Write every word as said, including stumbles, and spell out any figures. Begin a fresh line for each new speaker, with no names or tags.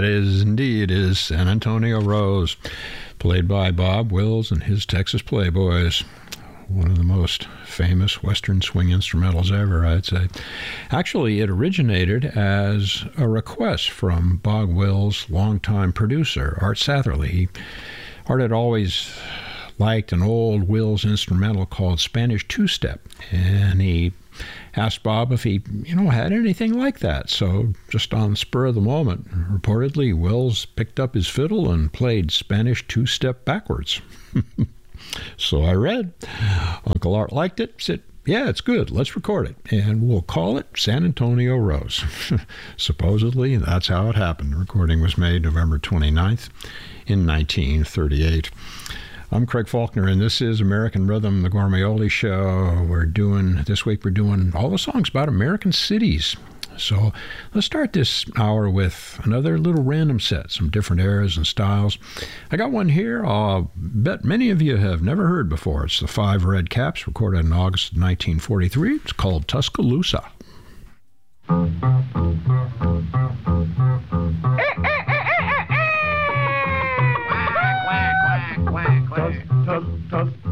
That is indeed is San Antonio Rose, played by Bob Wills and his Texas Playboys. One of the most famous Western swing instrumentals ever, I'd say. Actually, it originated as a request from Bob Wills' longtime producer, Art Satherley. He, Art had always liked an old Wills instrumental called Spanish Two-Step, and he asked Bob if he, you know, had anything like that. So, just on the spur of the moment, reportedly, Wills picked up his fiddle and played Spanish Two-Step backwards. So I read. Uncle Art liked it, said, yeah, it's good, let's record it, and we'll call it San Antonio Rose. Supposedly, that's how it happened. The recording was made November twenty-ninth in nineteen thirty-eight. I'm Craig Faulkner, and this is American Rhythm, the Gourmetoli Show. We're doing, this week we're doing all the songs about American cities. So let's start this hour with another little random set, some different eras and styles. I got one here I'll bet many of you have never heard before. It's the Five Red Caps, recorded in August of nineteen forty-three. It's called Tuscaloosa.
Quack, quack, quack, quack, quack. Tus, tus,